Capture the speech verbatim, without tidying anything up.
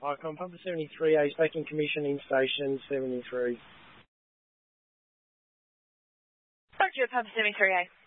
Icon Pumper seventy-three A, speaking commissioning station seventy-three. Roger, Pumper seventy-three A.